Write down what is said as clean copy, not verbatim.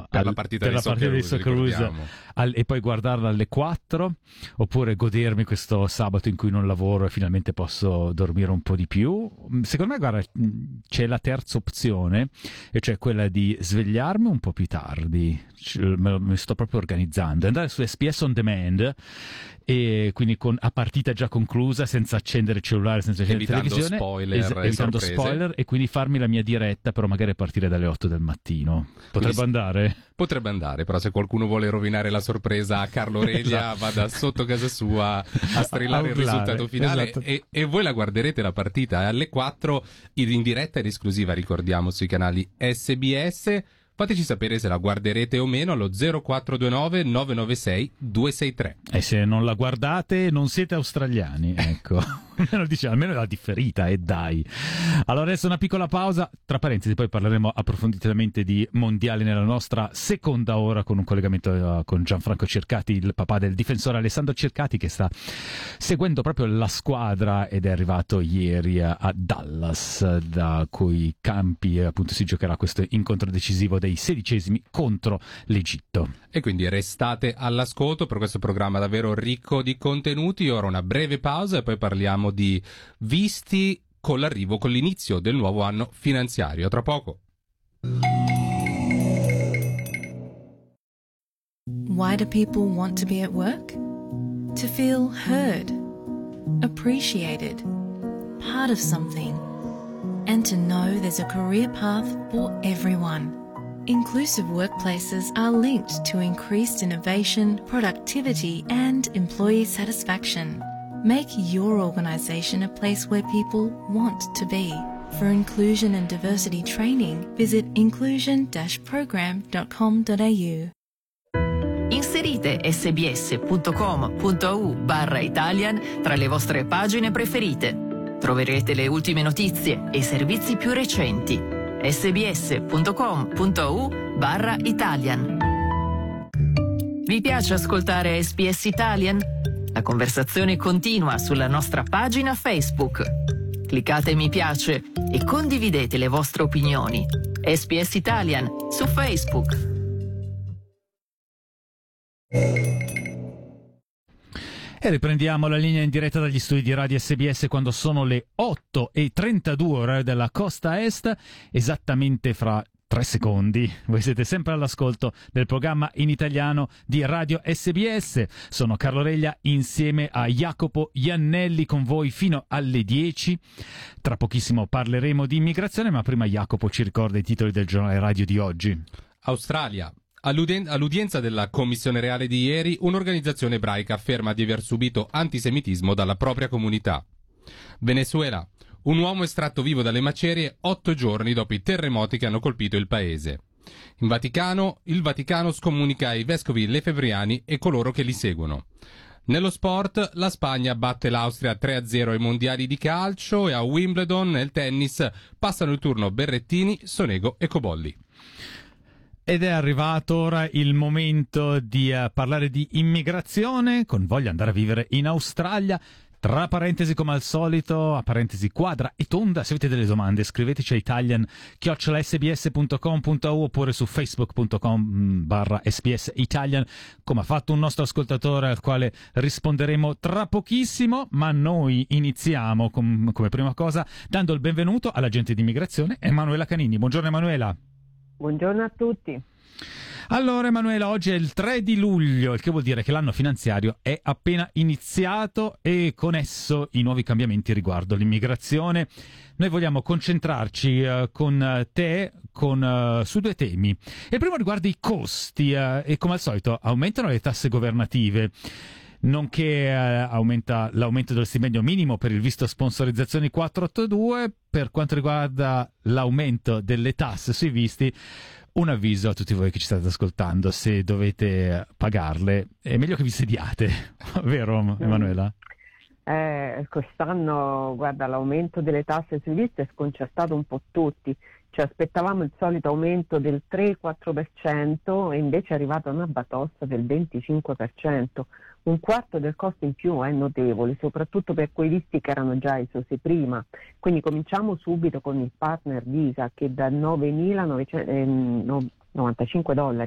per la partita di Socceroos, e poi guardarla alle 4, oppure godermi questo sabato in cui non lavoro e finalmente posso dormire un po' di più. Secondo me, guarda, c'è la terza opzione, e cioè quella di svegliarmi un po' più tardi. Mi sto proprio organizzando, andare su SPS On Demand, e quindi a partita già conclusa, senza accendere il cellulare, senza accendere la televisione, evitando spoiler, e quindi farmi la mia diretta, però magari a partire dalle 8 del mattino. Potrebbe andare? Potrebbe andare, però se qualcuno vuole rovinare la sorpresa a Carlo Reglia, vada sotto casa sua a strillare il risultato finale, esatto. e voi la guarderete la partita alle 4 in diretta ed esclusiva, ricordiamo, sui canali SBS. Fateci sapere se la guarderete o meno allo 0429 996 263. E se non la guardate non siete australiani, ecco. Almeno la differita, e dai. Allora adesso una piccola pausa, tra parentesi poi parleremo approfonditamente di mondiali nella nostra seconda ora, con un collegamento con Gianfranco Cercati, il papà del difensore Alessandro Cercati, che sta seguendo proprio la squadra ed è arrivato ieri a Dallas, da cui campi appunto si giocherà questo incontro decisivo dei 16esimi contro l'Egitto. E quindi restate all'ascolto per questo programma davvero ricco di contenuti. Ora una breve pausa e poi parliamo di visti con l'inizio del nuovo anno finanziario. A tra poco. Why do people want to be at work? To feel heard, appreciated, part of something, and to know there's a career path for everyone. Inclusive workplaces are linked to increased innovation, productivity, and employee satisfaction. Make your organisation a place where people want to be. For inclusion and diversity training, visit inclusion-program.com.au. Inserite sbs.com.au/Italian tra le vostre pagine preferite. Troverete le ultime notizie e i servizi più recenti. sbs.com.au/Italian. Vi piace ascoltare SBS Italian? La conversazione continua sulla nostra pagina Facebook. Cliccate mi piace e condividete le vostre opinioni. SBS Italian su Facebook. E riprendiamo la linea in diretta dagli studi di Radio SBS quando sono le 8:32 ore della costa est, esattamente fra 3 secondi. Voi siete sempre all'ascolto del programma in italiano di Radio SBS. Sono Carlo Reglia insieme a Jacopo Iannelli con voi fino alle 10. Tra pochissimo parleremo di immigrazione, ma prima Jacopo ci ricorda i titoli del giornale radio di oggi. Australia. All'udienza della Commissione Reale di ieri, un'organizzazione ebraica afferma di aver subito antisemitismo dalla propria comunità. Venezuela. Un uomo estratto vivo dalle macerie 8 giorni dopo i terremoti che hanno colpito il paese. Il Vaticano scomunica i vescovi lefebvriani e coloro che li seguono. Nello sport, la Spagna batte l'Austria 3-0 ai mondiali di calcio e a Wimbledon nel tennis passano il turno Berrettini, Sonego e Cobolli. Ed è arrivato ora il momento di parlare di immigrazione, con voglia di andare a vivere in Australia. Tra parentesi, come al solito, a parentesi quadra e tonda, se avete delle domande scriveteci a italian@sbs.com.au oppure su facebook.com/SBS Italian, come ha fatto un nostro ascoltatore al quale risponderemo tra pochissimo, ma noi iniziamo come prima cosa dando il benvenuto all'agente di immigrazione Emanuela Canini. Buongiorno Emanuela. Buongiorno a tutti. Allora Emanuela, oggi è il 3 di luglio, il che vuol dire che l'anno finanziario è appena iniziato e con esso i nuovi cambiamenti riguardo l'immigrazione. Noi vogliamo concentrarci con te su 2 temi. Il primo riguarda i costi e come al solito aumentano le tasse governative, nonché aumenta l'aumento del stipendio minimo per il visto sponsorizzazioni 482. Per quanto riguarda l'aumento delle tasse sui visti, un avviso a tutti voi che ci state ascoltando: se dovete pagarle è meglio che vi sediate, vero Emanuela? Quest'anno, guarda, l'aumento delle tasse sui visti è sconcertato un po' tutti. Ci aspettavamo il solito aumento del 3-4% e invece è arrivata una batosta del 25%. Un quarto del costo in più è notevole, soprattutto per quei visti che erano già esosi prima. Quindi cominciamo subito con il partner Visa, che da $9.995